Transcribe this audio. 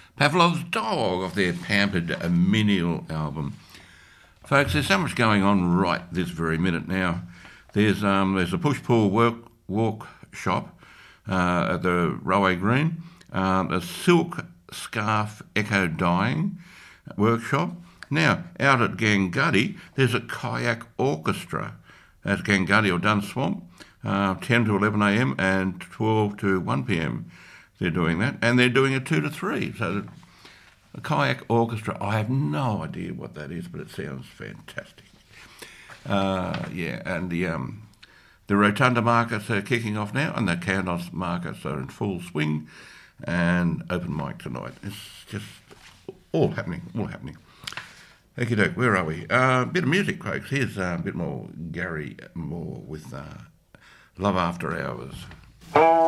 Pavlov's Dog off their Pampered Menial album. Folks, there's so much going on right this very minute now. There's a push-pull walk shop at the Railway Green, a silk scarf echo dyeing workshop. Now, out at Ganguddy, there's a kayak orchestra at Ganguddy or Dun Swamp, 10 to 11 a.m. and 12 to 1 p.m. They're doing that, and they're doing it 2 to 3. So a kayak orchestra, I have no idea what that is, but it sounds fantastic. And the Rotunda markets are kicking off now, and the Candos markets are in full swing, and open mic tonight. It's just all happening. Okie doke, where are we? Bit of music, folks. Here's a bit more Gary Moore with Love After Hours.